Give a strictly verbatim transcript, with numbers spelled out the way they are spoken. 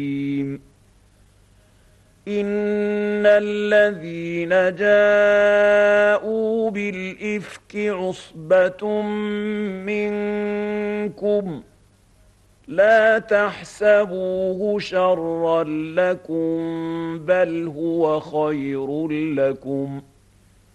إن الذين جاءوا بالإفك عصبة منكم لا تحسبوه شرا لكم بل هو خير لكم